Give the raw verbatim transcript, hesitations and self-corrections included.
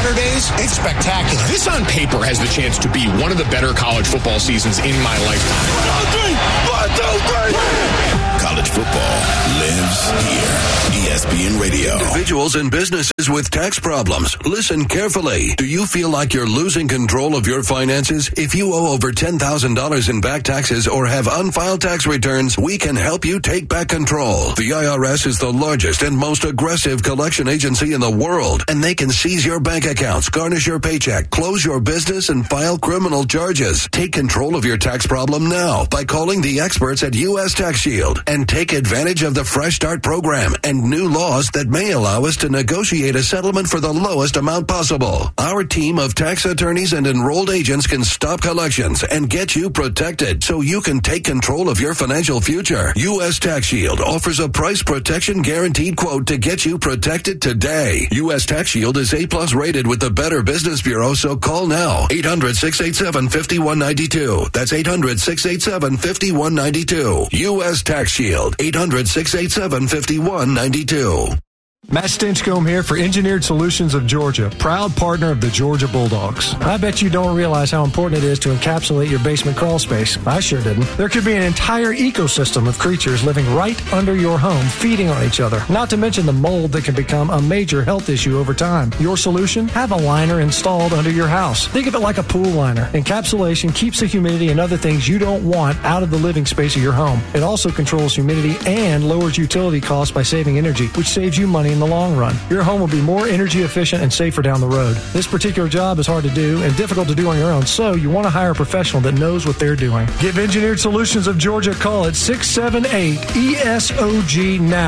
Saturdays, it's spectacular. This on paper has the chance to be one of the better college football seasons in my lifetime. One, two, three. One, two, three. College football lives here. E S P N Radio. Individuals and businesses with tax problems, listen carefully. Do you feel like you're losing control of your finances? If you owe over ten thousand dollars in back taxes or have unfiled tax returns, we can help you take back control. The I R S is the largest and most aggressive collection agency in the world, and they can seize your bank accounts, garnish your paycheck, close your business, and file criminal charges. Take control of your tax problem now by calling the experts at U S Tax Shield and take advantage of the Fresh Start program and new laws that may allow us to negotiate a settlement for the lowest amount possible. Our team of tax attorneys and enrolled agents can stop collections and get you protected so you can take control of your financial future. U S Tax Shield offers a price protection guaranteed quote to get you protected today. U S Tax Shield is A plus rated with the Better Business Bureau, so call now. eight hundred, six eight seven, five one nine two. That's eight hundred, six eight seven, five one nine two. U S Tax Shield. eight hundred, six eight seven, five one nine two. Matt Stinchcomb here for Engineered Solutions of Georgia, proud partner of the Georgia Bulldogs. I bet you don't realize how important it is to encapsulate your basement crawl space. I sure didn't. There could be an entire ecosystem of creatures living right under your home, feeding on each other, not to mention the mold that can become a major health issue over time. Your solution? Have a liner installed under your house. Think of it like a pool liner. Encapsulation keeps the humidity and other things you don't want out of the living space of your home. It also controls humidity and lowers utility costs by saving energy, which saves you money in the long run. Your home will be more energy efficient and safer down the road. This particular job is hard to do and difficult to do on your own, so you want to hire a professional that knows what they're doing. Give Engineered Solutions of Georgia a call at six seven eight E S O G now.